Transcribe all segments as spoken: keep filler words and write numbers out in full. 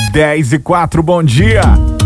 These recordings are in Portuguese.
dez e quatro, bom dia.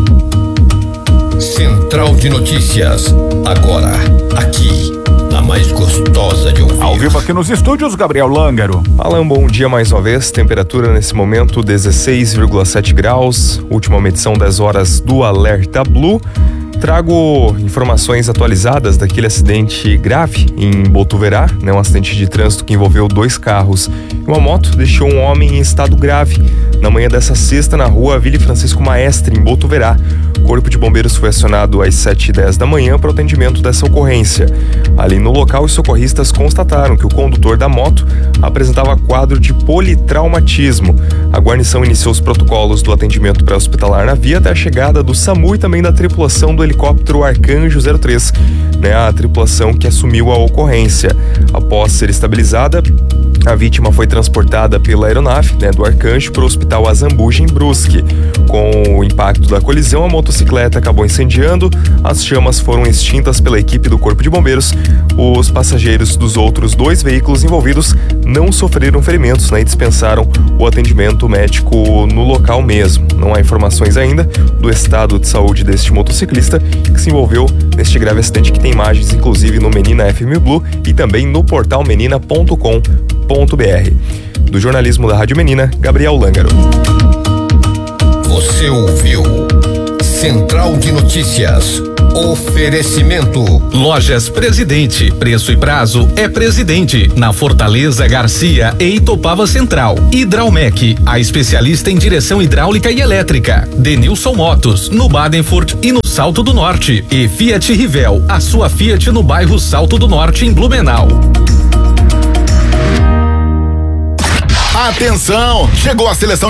Central de Notícias, agora, aqui, a mais gostosa de ouvir. Ao vivo aqui nos estúdios, Gabriel Lângaro. Alan, bom dia mais uma vez. Temperatura nesse momento dezesseis vírgula sete graus. Última medição dez horas do Alerta Blue. Trago informações atualizadas daquele acidente grave em Botuverá, né? Um acidente de trânsito que envolveu dois carros e uma moto deixou um homem em estado grave na manhã dessa sexta na rua Vila Francisco Maestre, em Botuverá. O Corpo de Bombeiros foi acionado às sete e dez da manhã para o atendimento dessa ocorrência. Ali no local, os socorristas constataram que o condutor da moto apresentava quadro de politraumatismo. A guarnição iniciou os protocolos do atendimento pré-hospitalar na via até a chegada do SAMU e também da tripulação do helicóptero Arcanjo zero três, né, a tripulação que assumiu a ocorrência. Após ser estabilizada, a vítima foi transportada pela aeronave, né, do Arcanjo para o Hospital Azambuja, em Brusque. Com o impacto da colisão, a motocicleta acabou incendiando, as chamas foram extintas pela equipe do Corpo de Bombeiros. Os passageiros dos outros dois veículos envolvidos não sofreram ferimentos, né, e dispensaram o atendimento médico no local mesmo. Não há informações ainda do estado de saúde deste motociclista que se envolveu neste grave acidente, que tem imagens inclusive no Menina F M Blue e também no portal menina ponto com ponto b r. Do jornalismo da Rádio Menina, Gabriel Lângaro. Você ouviu Central de Notícias. Oferecimento. Lojas Presidente. Preço e prazo é Presidente. Na Fortaleza, Garcia e Itopava Central. Hidraumec, a especialista em direção hidráulica e elétrica. Denilson Motos, no Badenfurt e no Salto do Norte. E Fiat Rivel, a sua Fiat no bairro Salto do Norte, em Blumenau. Atenção! Chegou a seleção